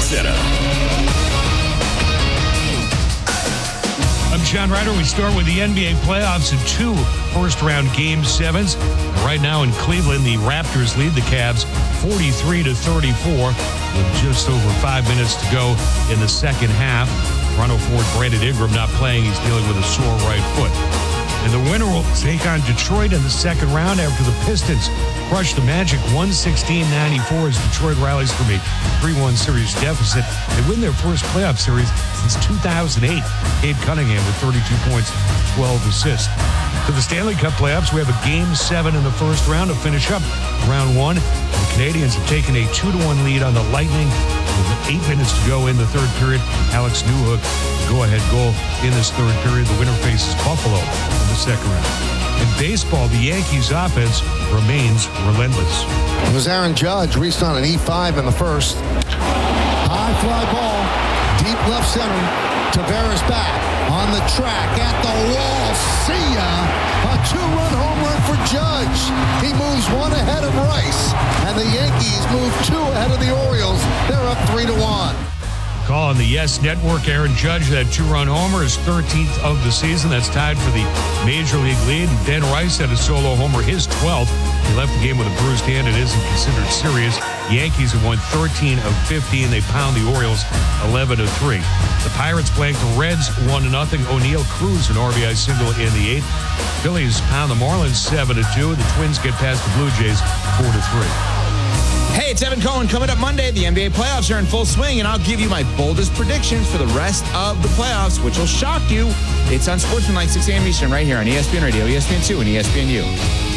Center. I'm John Ryder. We start with the NBA playoffs and 2 first-round Game 7s. Right now in Cleveland, the Raptors lead the Cavs 43-34 with just over 5 minutes to go in the second half. Toronto forward Brandon Ingram not playing. He's dealing with a sore right foot. And the winner will take on Detroit in the second round after the Pistons crushed the Magic 116-94 as Detroit rallies from a 3-1 series deficit. They win their first playoff series since 2008. Cade Cunningham with 32 points, 12 assists. To the Stanley Cup playoffs, we have a Game 7 in the first round to finish up round 1. The Canadians have taken a 2-1 lead on the Lightning with 8 minutes to go in the third period. Alex Newhook, go-ahead goal in this third period. The winner faces Buffalo in the second round. In baseball, the Yankees' offense remains relentless. It was Aaron Judge reached on an E5 in the first. High fly ball, deep left center. Tavares back on the track at the wall. See ya! A 2-run home run for Judge. He moves 1 ahead of Rice, and the Yankees move 2 ahead of the Orioles. They're up 3-1. Call on the Yes Network. Aaron Judge, that 2-run homer, his 13th of the season. That's tied for the Major League lead. And Ben Rice had a solo homer, his 12th. He left the game with a bruised hand. It isn't considered serious. Yankees have won 13 of 15. They pound the Orioles 11-3. The Pirates blank the Reds 1-0. O'Neill Cruz an RBI single in the 8th. Phillies pound the Marlins 7-2. The Twins get past the Blue Jays 4-3. Hey, it's Evan Cohen. Coming up Monday, the NBA playoffs are in full swing, and I'll give you my boldest predictions for the rest of the playoffs, which will shock you. It's on Sportsmanlike 6 a.m. Eastern right here on ESPN Radio, ESPN2, and ESPNU.